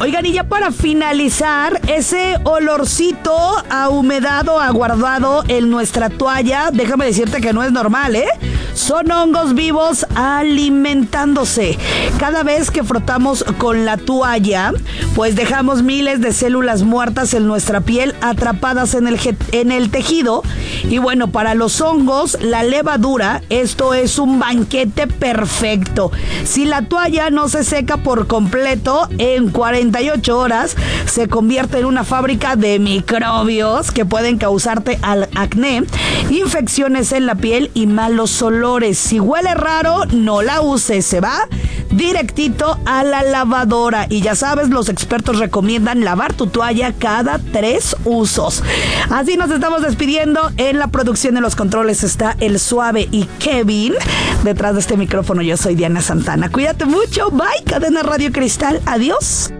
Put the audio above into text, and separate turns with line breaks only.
Oigan, y ya para finalizar, ese olorcito a humedad o aguardado en nuestra toalla, déjame decirte que no es normal, ¿eh? Son hongos vivos alimentándose. Cada vez que frotamos con la toalla, pues dejamos miles de células muertas en nuestra piel atrapadas en el tejido. Y bueno, para los hongos, la levadura, esto es un banquete perfecto. Si la toalla no se seca por completo, en 48 horas se convierte en una fábrica de microbios que pueden causarte acné, infecciones en la piel y malos olores. Si huele raro, no la uses, se va directito a la lavadora. Y ya sabes, los expertos recomiendan lavar tu toalla cada 3 usos. Así nos estamos despidiendo. En la producción de los controles está el Suave y Kevin. Detrás de este micrófono yo soy Diana Santana. Cuídate mucho. Bye, Cadena Radio Cristal. Adiós.